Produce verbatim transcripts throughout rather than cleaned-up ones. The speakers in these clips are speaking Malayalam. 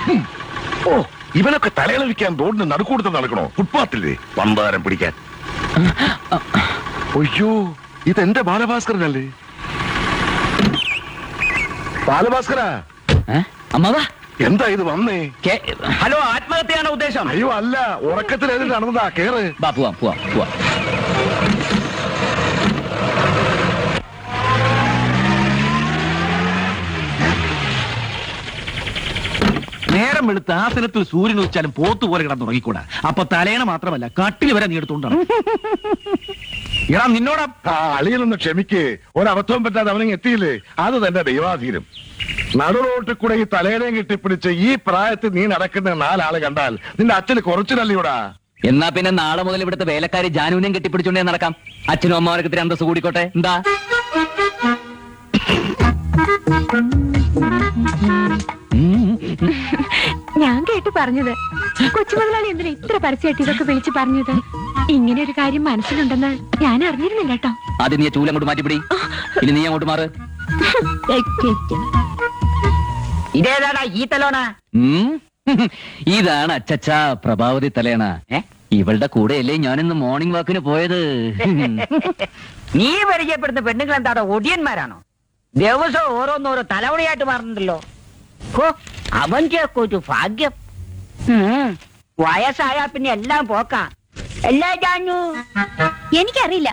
ഓ, ഇവനൊക്കെ തലയിളവിക്കാൻ റോഡിന് നടുക്കൂടുത്ത് നടക്കണോ? ഫുട്പാത്തില്ലേ പന്താരം പിടിക്കാൻ? അയ്യോ, ഇതെന്റെ ബാലഭാസ്കരനല്ലേ? ബാലഭാസ്കര, അമ്മാവാ എന്താ ഇത് വന്നേ? ഹലോ, ആത്മഹത്യയാണോ ഉദ്ദേശം? അയ്യോ അല്ല, ഉറക്കത്തിൽ ഏത് നടന്നതാ. കേറ്. ബാ, പോവാം പോവാം പോവാം. നേരം വെളുത്ത് ആസനത്തിൽ സൂര്യൻ ഉദിച്ചാലും പോത്തുപോലെ കിടന്നുറങ്ങിക്കൂടാ. അപ്പൊ തലേണ മാത്രമല്ല കട്ടിൽ വരെ നീ എടുത്തോണ്ടാണ്. എടാ നിന്നോടാ. അളിയനൊന്ന് ക്ഷമിക്ക്, ഒരബദ്ധവും പറ്റാതെ അവനെ എത്തിയില്ലേ, അത് തന്നെ ദൈവാധീനം. നടുറോട്ടിൽ കൂടെ ഈ തലേണയും കെട്ടിപ്പിടിച്ച് ഈ പ്രായത്തിൽ നീ നടക്കുന്ന നാലാള് കണ്ടാൽ നിന്റെ അച്ഛന് കുറച്ചു നല്ലിയോടാ. എന്നാ പിന്നെ നാളെ മുതൽ ഇവിടുത്തെ വേലക്കാരി ജാനുവിനെയും കെട്ടിപ്പിടിച്ചോണ്ടേ നടക്കാം. അച്ഛനും അമ്മമാർക്ക് ഇത്തിരി അന്തസ് കൂടിക്കോട്ടെ. എന്താ? ഞാൻ കേട്ടു പറഞ്ഞത്. കൊച്ചുമുതലാളി എന്തിനാ ഇത്ര പരസ്യമായിട്ട് ഇതൊക്കെ വിളിച്ചു പറഞ്ഞത്? ഇങ്ങനെ ഒരു കാര്യം മനസ്സിലുണ്ടെന്ന് ഞാൻ അറിഞ്ഞിരുന്നില്ല കേട്ടോ. ആദ്യം നീ ചൂലങ്ങോട്ട് മാറ്റിപ്പിടി, ഇനി നീ അങ്ങോട്ട് മാറ്. ഇതേതാടാ ഈ തലോണ? ഇതാണ് അച്ചച്ച പ്രഭാവതി തലേണ. ഇവളുടെ കൂടെയല്ലേ ഞാനിന്ന് മോർണിംഗ് വാക്കിന് പോയത്. നീ പരിചയപ്പെടുന്ന പെണ്ണുങ്ങൾ എന്താടോ ഒടിയന്മാരാണോ? ദിവസവും ഓരോന്നോരോ തലവണയായിട്ട് മാറുന്നുണ്ടല്ലോ. അവൻ ചേക്കൊരു ഭാഗ്യം. വയസ്സായാ പിന്നെ എല്ലാം പോക്കാ. എല്ലാ ജാനു എനിക്കറിയില്ല.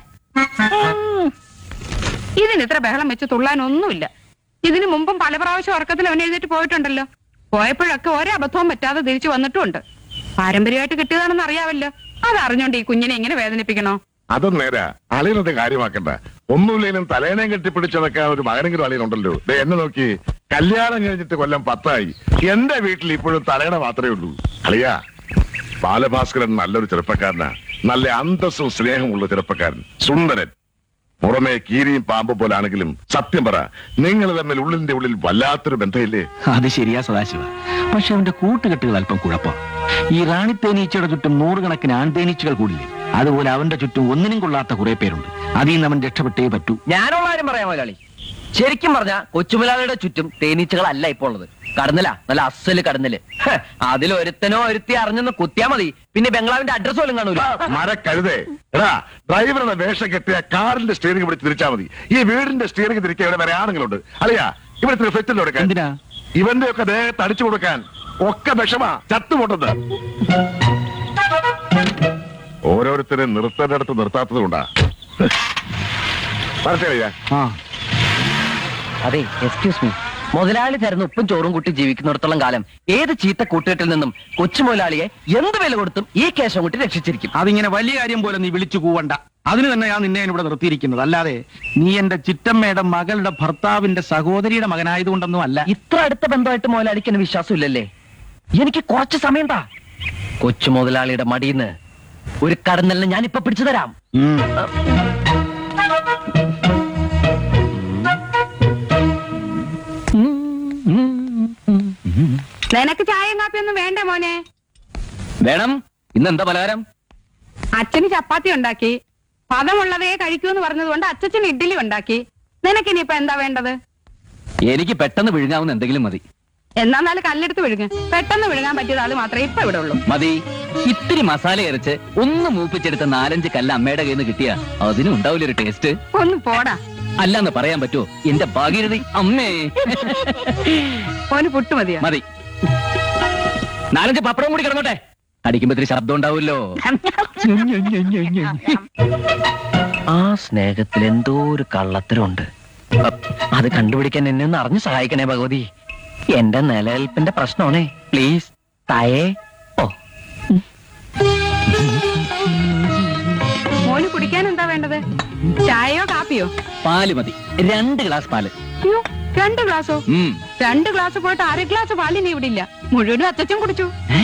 ഇതിന് ഇത്ര ബഹളം വെച്ച് തുള്ളാനൊന്നുമില്ല. ഇതിനു മുമ്പും പല പ്രാവശ്യം ഉറക്കത്തിൽ അവൻ എഴുന്നേറ്റ് പോയിട്ടുണ്ടല്ലോ. പോയപ്പോഴൊക്കെ ഒരേ അബദ്ധവും പറ്റാതെ തിരിച്ചു വന്നിട്ടുമുണ്ട്. പാരമ്പര്യമായിട്ട് കിട്ടിയതാണെന്ന് അറിയാവല്ലോ. അത് അറിഞ്ഞോണ്ട് ഈ കുഞ്ഞിനെ എങ്ങനെ വേദനിപ്പിക്കണോ? അതും നേരാ. അളിയനത് കാര്യമാക്കണ്ട. ഒന്നുമില്ലേലും തലേനയും കെട്ടിപ്പിടിച്ച് വെക്കാൻ ഒരു മകനെങ്കിലും അളിയനുണ്ടല്ലോ. എന്നെ നോക്കി, കല്യാണം കഴിഞ്ഞിട്ട് കൊല്ലം പത്തായി. എന്റെ വീട്ടിൽ ഇപ്പോഴും തലേണ മാത്രമേ ഉള്ളൂ. അളിയാ, ബാലഭാസ്കരൻ നല്ലൊരു ചെറുപ്പക്കാരനാ. നല്ല അന്തസ്സും സ്നേഹമുള്ള ചെറുപ്പക്കാരൻ, സുന്ദരൻ. പുറമെ കീരിയും പാമ്പും പോലാണെങ്കിലും സത്യം പറ, നിങ്ങൾ തമ്മിൽ ഉള്ളിന്റെ ഉള്ളിൽ വല്ലാത്തൊരു ബന്ധമില്ലേ? അത് ശരിയാ സദാശിവ. പക്ഷെ അവന്റെ കൂട്ടുകെട്ടുകൾ അല്പം കുഴപ്പം. ഈ റാണി തേനീച്ചയുടെ ചുറ്റും നൂറുകണക്കിന് ആൺതേനീച്ചകൾ കൂടില്ലേ, അതുപോലെ അവന്റെ ചുറ്റും ഒന്നിനും കൊള്ളാത്ത കുറെ പേരുണ്ട്. അതിൽ നിന്ന് അവൻ രക്ഷപ്പെട്ടേ പറ്റൂ. ഞാനുള്ള കാര്യം പറയാം മുതലാളി. ശരിക്കും പറഞ്ഞ കൊച്ചുമുതലാളിയുടെ ചുറ്റും തേനീച്ചകളല്ല ഇപ്പോൾ ഉള്ളത്. കടന്നല, നല്ല അസല് കടന്നല്. അതിലൊരുത്തനോ ഒരുത്തി അറിഞ്ഞെന്ന് കുത്തിയാ മതി, പിന്നെ ബംഗ്ലാവിന്റെ അഡ്രസ് പോലും കാണൂല. മരക്കരുതേ. എടാ, ഡ്രൈവറുടെ വേഷം കെട്ടിയ കാറിന്റെ സ്റ്റിയറിംഗ് പിടിച്ച് തിരിച്ചാൽ മതി. ഈ വീടിന്റെ സ്റ്റിയറിംഗ് തിരിക്കാൻ ഇവിടെ വരെ ആണുങ്ങളുണ്ട്. അളിയാ, ഇവിടെ ഫെറ്റിൽ കൊടുക്കാൻ. എന്തിനാ? ഇവന്റെ ഒക്കെ ദേഹത്ത് അടിച്ചു കൊടുക്കാൻ. ഒക്കെ വിഷമാ, ചത്തുപൊട്ടത്. ഓരോരുത്തരെ നിർത്തേണ്ടടുത്ത് നിർത്താത്തത് കൊണ്ടാ. മനസ്സിലായ? അതെ, എക്സ്ക്യൂസ് മീ. മുതലാളി തരുന്ന ഉപ്പും ചോറും കൂട്ടി ജീവിക്കുന്നിടത്തോളം കാലം ഏത് ചീത്ത കൂട്ടുകെട്ടിൽ നിന്നും കൊച്ചു മുതലാളിയെ എന്ത് വില കൊടുത്തും ഈ കേശം കൂട്ടി രക്ഷിച്ചിരിക്കും. അതിങ്ങനെ വലിയ കാര്യം പോലെ നീ വിളിച്ചു കൂവണ്ട. അതിന് തന്നെ ഞാൻ നിന്നെ ഇവിടെ നിർത്തിയിരിക്കുന്നത്. അല്ലാതെ നീ എന്റെ ചിറ്റമ്മയുടെ മകളുടെ ഭർത്താവിന്റെ സഹോദരിയുടെ മകനായതുകൊണ്ടൊന്നും അല്ല. ഇത്ര അടുത്ത ബന്ധമായിട്ട് മുതലാളിക്ക് എന്നെ വിശ്വാസമില്ലല്ലേ? എനിക്ക് കുറച്ച് സമയം താ. കൊച്ചു മുതലാളിയുടെ മടിയിന്ന് ഒരു കടന്നലിനെ ഞാൻ ഇപ്പൊ പിടിച്ചു തരാം. നിനക്ക് ചായയും കാപ്പിയൊന്നും വേണ്ട മോനെ? വേണം. ഇന്നെന്താ പലഹാരം? അച്ഛന് ചപ്പാത്തി ഉണ്ടാക്കി. പദമുള്ളതേ കഴിക്കൂന്ന് പറഞ്ഞതുകൊണ്ട് അച്ഛന് ഇഡ്ഡലി ഉണ്ടാക്കി. നിനക്കിനിയിപ്പൊ എന്താ വേണ്ടത്? എനിക്ക് പെട്ടെന്ന് വിഴുങ്ങാവുന്ന എന്തെങ്കിലും മതി. എന്നാല് കല്ലെടുത്ത് വിഴുങ്ങ്. പെട്ടെന്ന് വിഴുങ്ങാൻ പറ്റിയത് അത് മാത്രമേ ഇപ്പൊ ഇവിടെ ഉള്ളൂ. മതി. ഇത്തിരി മസാല അരച്ച് ഒന്ന് മൂപ്പിച്ചെടുത്ത നാലഞ്ച് കല്ല് അമ്മയുടെ കയ്യിൽ നിന്ന് കിട്ടിയാ അതിനും ഉണ്ടാവില്ല ഒരു ടേസ്റ്റ്. ഒന്ന് പോടാ. അല്ലാന്ന് പറയാൻ പറ്റുമോ? എന്റെ ഭാഗീരഥി അമ്മേ. ഓന് പുട്ട് മതിയാ? മതി. നാലഞ്ച് പപ്പടം കൂടി കിടന്നോട്ടെ. അടിക്കുമ്പോ ഇത്തിരി ശബ്ദം ഉണ്ടാവുമല്ലോ. ആ സ്നേഹത്തിൽ എന്തോ ഒരു കള്ളത്തരമുണ്ട്. അത് കണ്ടുപിടിക്കാൻ എന്നെ ഒന്ന് അറിഞ്ഞു സഹായിക്കണേ ഭഗവതി. എന്റെ നിലനിൽപ്പിന്റെ പ്രശ്നമാണേ. പ്ലീസ് തായേ. ഓ, മോന് കുടിക്കാൻ എന്താ വേണ്ടത്? ചായയോ കാപ്പിയോ? പാല് മതി. രണ്ട് ഗ്ലാസ് പാല്. അയ്യോ, രണ്ട് ഗ്ലാസോ? ഉം. രണ്ട് ഗ്ലാസ് പോയിട്ട് അര ഗ്ലാസ് പാലിന് ഇവിടെ ഇല്ല. മുഴുവനും അച്ഛൻ കുടിച്ചു. ഏ?